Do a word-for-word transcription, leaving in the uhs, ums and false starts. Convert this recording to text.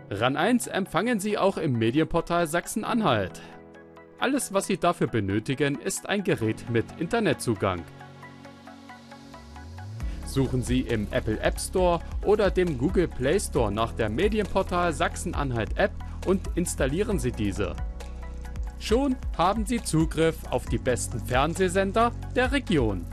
RAN eins empfangen Sie auch im Medienportal Sachsen-Anhalt. Alles, was Sie dafür benötigen, ist ein Gerät mit Internetzugang. Suchen Sie im Apple App Store oder dem Google Play Store nach der Medienportal Sachsen-Anhalt App und installieren Sie diese. Schon haben Sie Zugriff auf die besten Fernsehsender der Region.